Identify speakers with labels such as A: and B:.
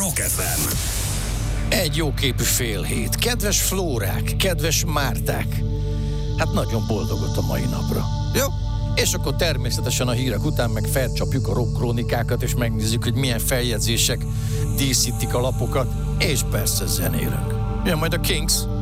A: Rock FM.
B: Egy jóképű fél hét. Kedves Flórák, kedves Márták, hát nagyon boldogot a mai napra. Jó? És akkor természetesen a hírek után meg felcsapjuk a rock krónikákat, és megnézzük, hogy milyen feljegyzések díszítik a lapokat, és persze zenélünk. Jön majd a Kings.